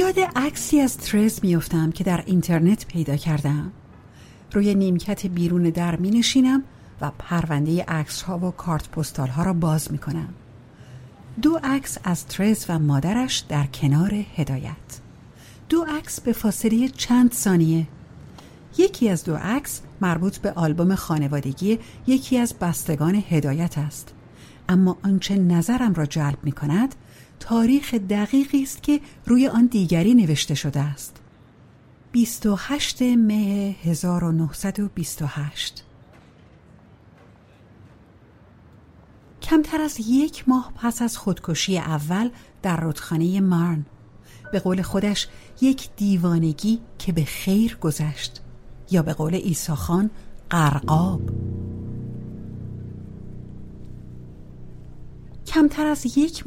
یاد عکسی از ترز میافتم که در اینترنت پیدا کردم. روی نیمکت بیرون در می نشینم و پرونده عکس ها و کارت پستال ها را باز می کنم. 2 عکس از ترز و مادرش در کنار هدایت. 2 عکس به فاصله چند ثانیه. یکی از 2 عکس مربوط به آلبوم خانوادگی یکی از بستگان هدایت است. اما آنچه نظرم را جلب می کند تاریخ دقیقی است که روی آن دیگری نوشته شده است. 28 مه 1928. کمتر از 1 ماه پس از خودکشی اول در رودخانه مارن، به قول خودش یک دیوانگی که به خیر گذشت، یا به قول عیسی خان غرقاب. کمتر از 1